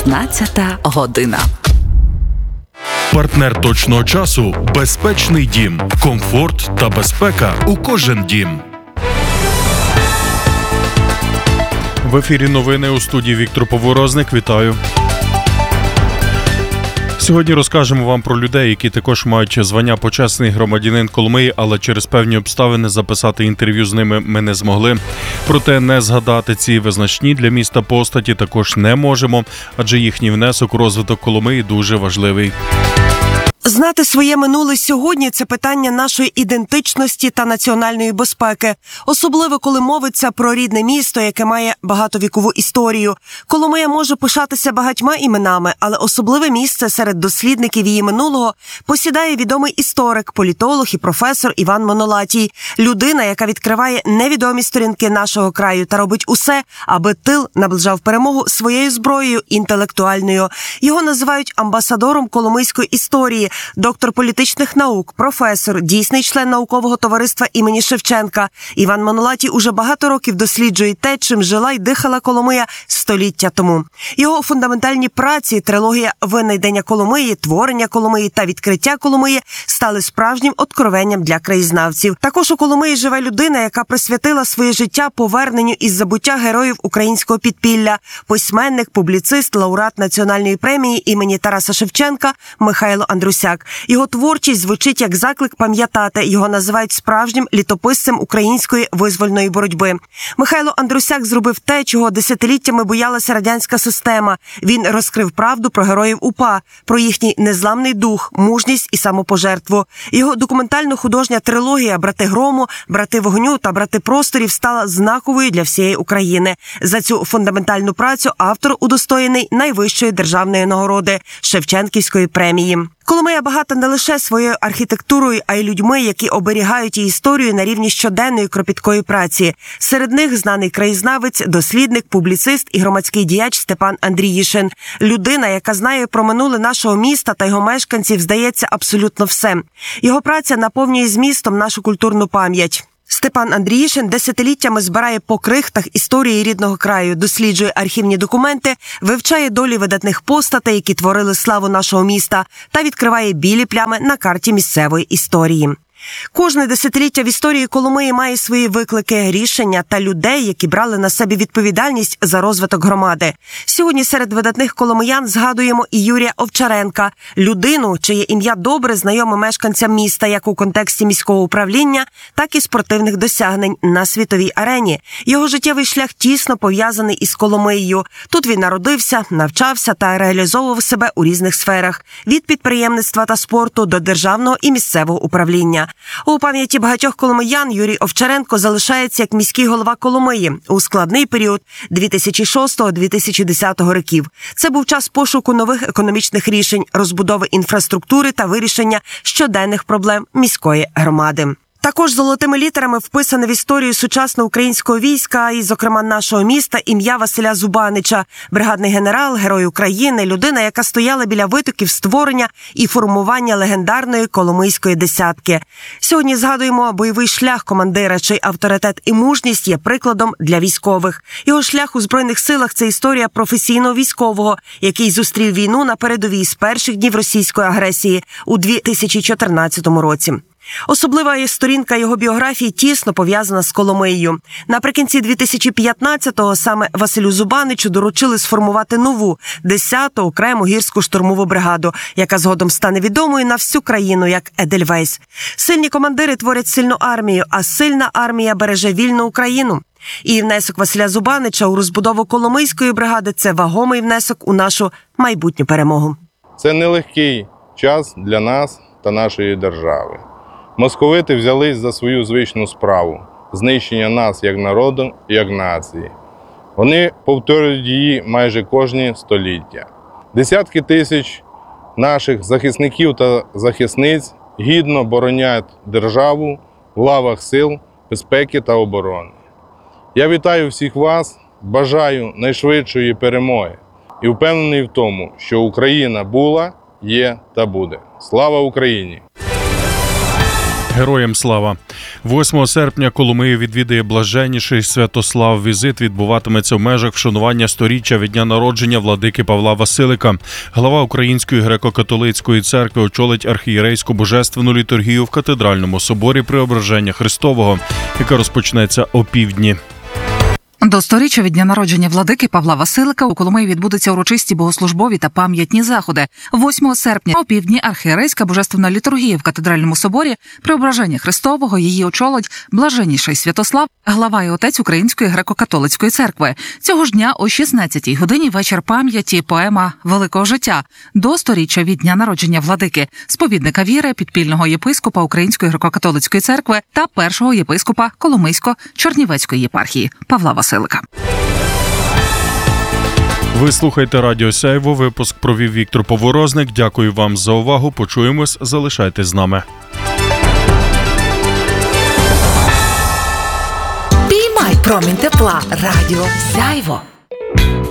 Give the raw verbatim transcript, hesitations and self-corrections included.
шістнадцята година. Партнер точного часу – безпечний дім. Комфорт та безпека у кожен дім. В ефірі новини, у студії Віктор Поворозник. Вітаю. Сьогодні розкажемо вам про людей, які також мають звання почесний громадянин Коломиї, але через певні обставини записати інтерв'ю з ними ми не змогли. Проте не згадати ці визначні для міста постаті також не можемо, адже їхній внесок у розвиток Коломиї дуже важливий. Знати своє минуле сьогодні – це питання нашої ідентичності та національної безпеки. Особливо, коли мовиться про рідне місто, яке має багатовікову історію. Коломия може пишатися багатьма іменами, але особливе місце серед дослідників її минулого посідає відомий історик, політолог і професор Іван Монолатій. Людина, яка відкриває невідомі сторінки нашого краю та робить усе, аби тил наближав перемогу своєю зброєю інтелектуальною. Його називають амбасадором коломийської історії, доктор політичних наук, професор, дійсний член наукового товариства імені Шевченка. Іван Монолатій уже багато років досліджує те, чим жила й дихала Коломия століття тому. Його фундаментальні праці, трилогія «Винайдення Коломиї», «Творення Коломиї» та «Відкриття Коломиї» стали справжнім откровенням для краєзнавців. Також у Коломиї живе людина, яка присвятила своє життя поверненню із забуття героїв українського підпілля. Письменник, публіцист, лауреат національної премії імені Тараса Шевченка Михайло Андрусяк. Його творчість звучить як заклик пам'ятати. Його називають справжнім літописцем української визвольної боротьби. Михайло Андрусяк зробив те, чого десятиліттями боялася радянська система. Він розкрив правду про героїв УПА, про їхній незламний дух, мужність і самопожертву. Його документально-художня трилогія «Брати Грому», «Брати Вогню» та «Брати Просторів» стала знаковою для всієї України. За цю фундаментальну працю автор удостоєний найвищої державної нагороди – Шевченківської премії. Коломия багата не лише своєю архітектурою, а й людьми, які оберігають її історію на рівні щоденної кропіткої праці. Серед них знаний краєзнавець, дослідник, публіцист і громадський діяч Степан Андріїшин. Людина, яка знає про минуле нашого міста та його мешканців, здається абсолютно все. Його праця наповнює змістом нашу культурну пам'ять. Степан Андріїшин десятиліттями збирає по крихтах історії рідного краю, досліджує архівні документи, вивчає долі видатних постатей, які творили славу нашого міста, та відкриває білі плями на карті місцевої історії. Кожне десятиліття в історії Коломиї має свої виклики, рішення та людей, які брали на себе відповідальність за розвиток громади. Сьогодні серед видатних коломиян згадуємо і Юрія Овчаренка, людину, чиє ім'я добре знайоме мешканцям міста як у контексті міського управління, так і спортивних досягнень на світовій арені. Його життєвий шлях тісно пов'язаний із Коломиєю. Тут він народився, навчався та реалізовував себе у різних сферах – від підприємництва та спорту до державного і місцевого управління. У пам'яті багатьох коломиян Юрій Овчаренко залишається як міський голова Коломиї у складний період дві тисячі шостого - дві тисячі десятого років. Це був час пошуку нових економічних рішень, розбудови інфраструктури та вирішення щоденних проблем міської громади. Також золотими літерами вписане в історію сучасного українського війська і, зокрема, нашого міста ім'я Василя Зубанича, бригадний генерал, герой України, людина, яка стояла біля витоків створення і формування легендарної Коломийської десятки. Сьогодні згадуємо бойовий шлях командира, чий авторитет і мужність є прикладом для військових. Його шлях у Збройних силах – це історія професійного військового, який зустрів війну на передовій з перших днів російської агресії у дві тисячі чотирнадцятому році. Особлива сторінка його біографії тісно пов'язана з Коломиєю. Наприкінці дві тисячі п'ятнадцятого саме Василю Зубаничу доручили сформувати нову, десяту окрему гірську штурмову бригаду, яка згодом стане відомою на всю країну як Едельвейс. Сильні командири творять сильну армію, а сильна армія береже вільну Україну. І внесок Василя Зубанича у розбудову Коломийської бригади – це вагомий внесок у нашу майбутню перемогу. Це нелегкий час для нас та нашої держави. Московити взялись за свою звичну справу – знищення нас як народу, як нації. Вони повторюють її майже кожні століття. Десятки тисяч наших захисників та захисниць гідно боронять державу в лавах сил безпеки та оборони. Я вітаю всіх вас, бажаю найшвидшої перемоги і впевнений в тому, що Україна була, є та буде. Слава Україні! Героям слава! восьмого серпня Коломию відвідає блаженніший Святослав. Візит відбуватиметься в межах вшанування сторіччя від дня народження владики Павла Василика. Глава Української греко-католицької церкви очолить архієрейську божественну літургію в катедральному соборі Преображення Христового, яка розпочнеться опівдні. До сторіччя від дня народження владики Павла Василика у Коломиї відбудуться урочисті богослужбові та пам'ятні заходи. восьмого серпня о півдні архієрейська божественна літургія в катедральному соборі Преображення Христового. Її очолить блаженніший Святослав, глава і отець Української греко-католицької церкви. Цього ж дня о шістнадцятій годині вечір пам'яті, поема «Великого життя» до сторіччя від дня народження владики, сповідника віри, підпільного єпископа Української греко-католицької церкви та першого єпископа Коломийсько-Чернівецької єпархії Павла Василика. Ви слухаєте Радіо Сяйво. Випуск провів Віктор Поворозник. Дякую вам за увагу. Почуємось. Залишайтесь з нами. Піймай промінь тепла. Радіо Сяйво.